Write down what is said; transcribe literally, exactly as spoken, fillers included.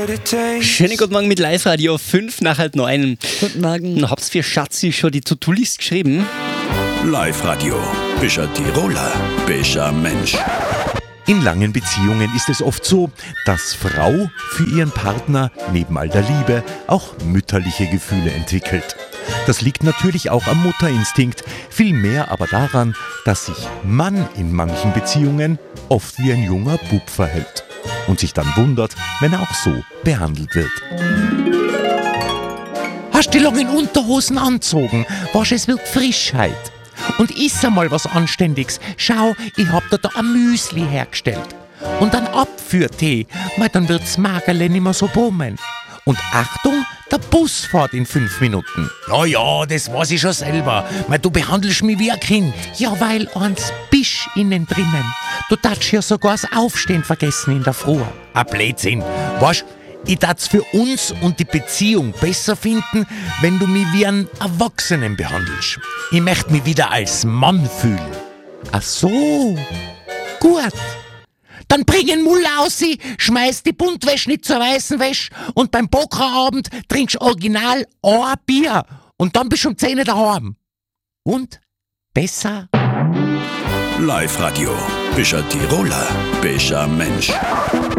Schönen guten Morgen mit Live-Radio, fünf nach halb neun. Guten Morgen. Na, habt's für Schatzi schon die To-Do-List geschrieben? Live-Radio, bist ein Tiroler, bist ein Mensch. In langen Beziehungen ist es oft so, dass Frau für ihren Partner neben all der Liebe auch mütterliche Gefühle entwickelt. Das liegt natürlich auch am Mutterinstinkt, vielmehr aber daran, dass sich Mann in manchen Beziehungen oft wie ein junger Bub verhält und sich dann wundert, wenn er auch so behandelt wird. Hast die langen Unterhosen anzogen? Wasch, es wird Frischheit. Und iss einmal was Anständiges. Schau, ich hab dir da ein Müsli hergestellt. Und einen Abführtee, weil dann wird's Magerle nicht mehr so bummen. Und Achtung, der Bus fährt in fünf Minuten. Ja, ja, das weiß ich schon selber. Weil du behandelst mich wie ein Kind. Ja, weil eins bist innen drinnen. Du darfst ja sogar das Aufstehen vergessen in der Früh. Ein Blödsinn. Weißt, ich darf's für uns und die Beziehung besser finden, wenn du mich wie einen Erwachsenen behandelst. Ich möchte mich wieder als Mann fühlen. Ach so, gut. Dann bring den Mull aus, schmeiß die Buntwäsche nicht zur weißen Wäsche und beim Pokerabend trinkst original ein Bier und dann bist du um zehn Uhr daheim. Und? Besser? Live-Radio, bist ein Tiroler, bist ein Mensch.